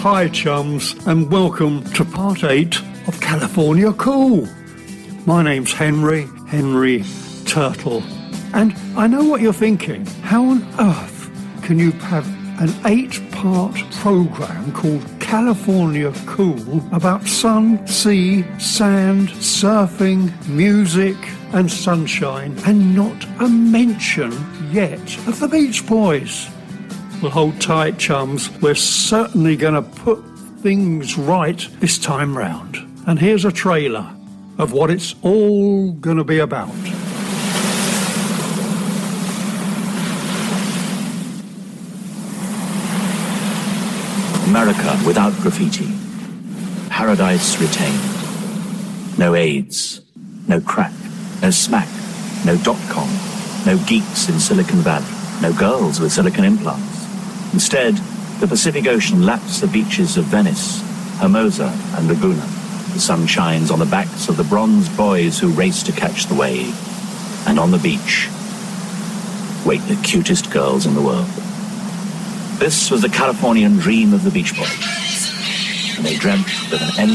Hi chums, and welcome to part 8 of California Cool. My name's Henry Turtle, and I know what you're thinking. How on earth can you have an 8-part program called California Cool about sun, sea, sand, surfing, music and sunshine, and not a mention yet of the Beach Boys? Well, hold tight, chums. We're certainly going to put things right this time round. And here's a trailer of what it's all going to be about. America without graffiti. Paradise retained. No AIDS. No crack. No smack. No .com. No geeks in Silicon Valley. No girls with silicon implants. Instead, the Pacific Ocean laps the beaches of Venice, Hermosa, and Laguna. The sun shines on the backs of the bronze boys who race to catch the wave. And on the beach, wait the cutest girls in the world. This was the Californian dream of the Beach Boys. And they dreamt of an